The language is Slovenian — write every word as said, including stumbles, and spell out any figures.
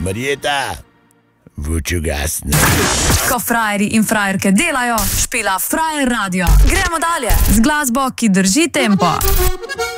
Marjeta, vuč ugasne. Ko frajeri in frajerke delajo, špila Frajer Radio. Gremo dalje z glasbo, ki drži tempo.